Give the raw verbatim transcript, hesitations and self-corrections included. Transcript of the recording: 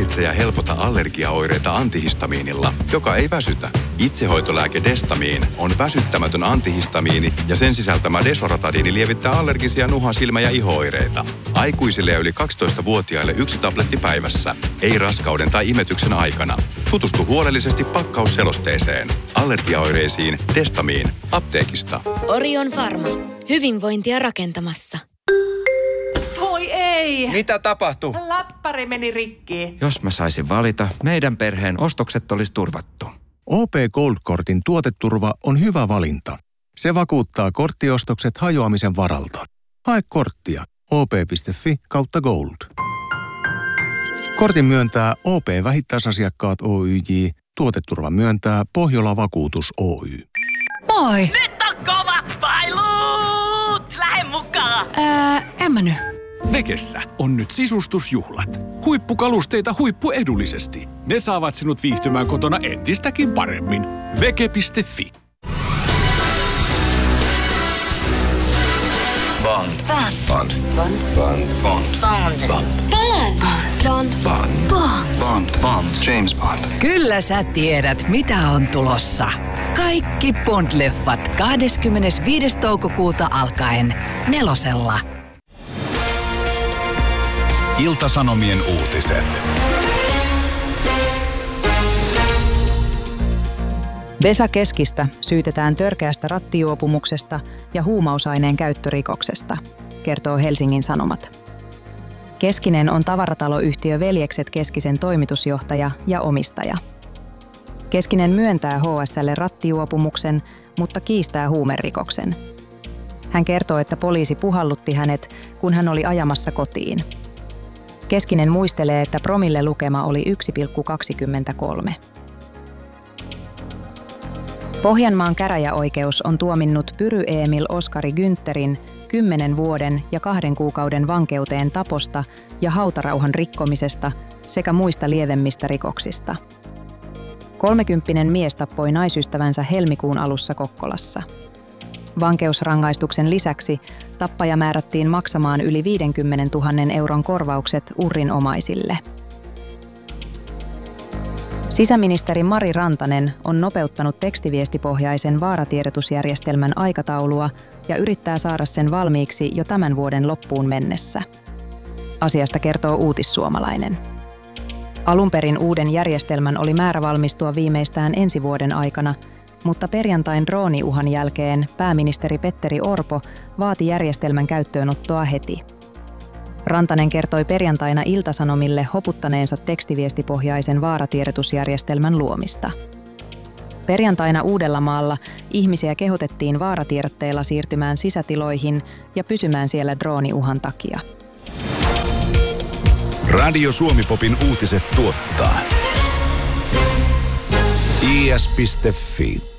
Hallitse ja helpota allergiaoireita antihistamiinilla, joka ei väsytä. Itsehoitolääke Destamiin on väsyttämätön antihistamiini ja sen sisältämä desloratadiini lievittää allergisia nuha-, silmä- ja iho-oireita. Aikuisille ja yli kaksitoistavuotiaille yksi tabletti päivässä. Ei raskauden tai imetyksen aikana. Tutustu huolellisesti pakkausselosteeseen. Allergiaoireisiin Destamiin. Apteekista. Orion Pharma. Hyvinvointia rakentamassa. Voi ei! Mitä tapahtui? Läppäri meni rikki. Jos mä saisin valita, meidän perheen ostokset olisi turvattu. O P Gold-kortin tuoteturva on hyvä valinta. Se vakuuttaa korttiostokset hajoamisen varalta. Hae korttia op.fi kautta gold. Kortin myöntää O P Vähittäisasiakkaat Oyj. Tuoteturva myöntää Pohjola Vakuutus Oy. Moi! Nyt on kovat pailut! Lähde mukaan! Ää, en mä nyt. Vekessä on nyt sisustusjuhlat. Huippukalusteita huippuedullisesti. Ne saavat sinut viihtymään kotona entistäkin paremmin. Veke piste fi. Bond. Bond. Bond. Bond. Bond. Bond. Bond. Bond. Bond. Bond. James Bond. Kyllä sä tiedät, mitä on tulossa. Kaikki Bond-leffat kahdeskymmenesviides toukokuuta alkaen nelosella. Ilta-Sanomien uutiset. Vesa Keskistä syytetään törkeästä rattijuopumuksesta ja huumausaineen käyttörikoksesta, kertoo Helsingin Sanomat. Keskinen on tavarataloyhtiö Veljekset Keskisen toimitusjohtaja ja omistaja. Keskinen myöntää H S:lle rattijuopumuksen, mutta kiistää huumerikoksen. Hän kertoo, että poliisi puhallutti hänet, kun hän oli ajamassa kotiin. Keskinen muistelee, että promillelukema oli yksi pilkku kaksikymmentäkolme. Pohjanmaan käräjäoikeus on tuominnut Pyry-Eemil Oskari Günterin kymmenen vuoden ja kahden kuukauden vankeuteen taposta ja hautarauhan rikkomisesta sekä muista lievemmistä rikoksista. Kolmekymppinen mies tappoi naisystävänsä helmikuun alussa Kokkolassa. Vankeusrangaistuksen lisäksi tappaja määrättiin maksamaan yli viisikymmentätuhatta euron korvaukset uhrin omaisille. Sisäministeri Mari Rantanen on nopeuttanut tekstiviestipohjaisen vaaratiedotusjärjestelmän aikataulua ja yrittää saada sen valmiiksi jo tämän vuoden loppuun mennessä. Asiasta kertoo Uutissuomalainen. Alun perin uuden järjestelmän oli määrä valmistua viimeistään ensi vuoden aikana, mutta perjantain drooniuhan jälkeen pääministeri Petteri Orpo vaati järjestelmän käyttöönottoa heti. Rantanen kertoi perjantaina Ilta-Sanomille hoputtaneensa tekstiviestipohjaisen vaaratiedotusjärjestelmän luomista. Perjantaina Uudellamaalla ihmisiä kehotettiin vaaratiedotteella siirtymään sisätiloihin ja pysymään siellä drooniuhan takia. Radio Suomi-popin uutiset tuottaa I S piste fi.